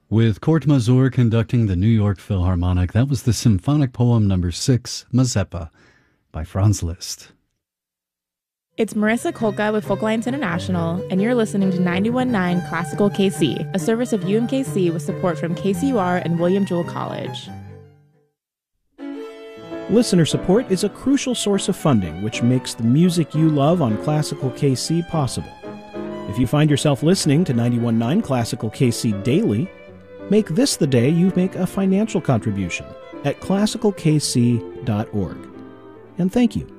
With Court Mazur conducting the New York Philharmonic, that was the symphonic poem number 6, Mazeppa, by Franz Liszt. It's Marissa Kolka with Folklines International, and you're listening to 91.9 Classical KC, a service of UMKC with support from KCUR and William Jewell College. Listener support is a crucial source of funding, which makes the music you love on Classical KC possible. If you find yourself listening to 91.9 Classical KC daily, make this the day you make a financial contribution at classicalkc.org. And thank you.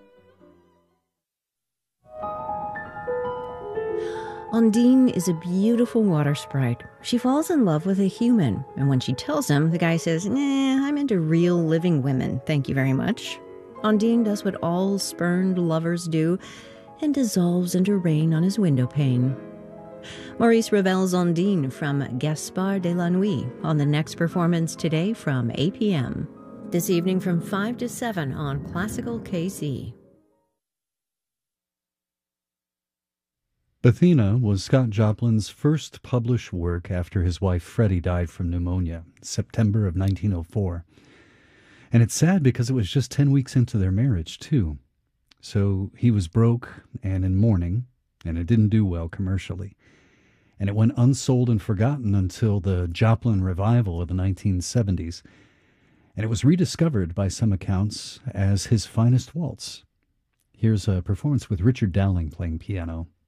Undine is a beautiful water sprite. She falls in love with a human, and when she tells him, the guy says, "Nah, I'm into real living women, thank you very much." Undine does what all spurned lovers do and dissolves into rain on his windowpane. Maurice Ravel's Undine from Gaspard de la Nuit on the next performance today from 8 p.m. This evening from 5 to 7 on Classical KC. Athena was Scott Joplin's first published work after his wife Freddie died from pneumonia, September of 1904. And it's sad because it was just 10 weeks into their marriage, too. So he was broke and in mourning, and it didn't do well commercially. And it went unsold and forgotten until the Joplin revival of the 1970s. And it was rediscovered by some accounts as his finest waltz. Here's a performance with Richard Dowling playing piano.